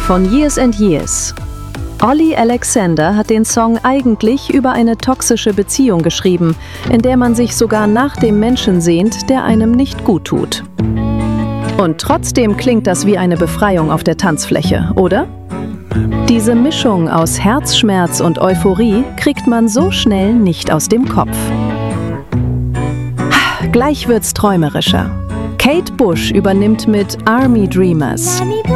von Years and Years. Olly Alexander hat den Song eigentlich über eine toxische Beziehung geschrieben, in der man sich sogar nach dem Menschen sehnt, der einem nicht gut tut. Und trotzdem klingt das wie eine Befreiung auf der Tanzfläche, oder? Diese Mischung aus Herzschmerz und Euphorie kriegt man so schnell nicht aus dem Kopf. Gleich wird's träumerischer. Kate Bush übernimmt mit Army Dreamers.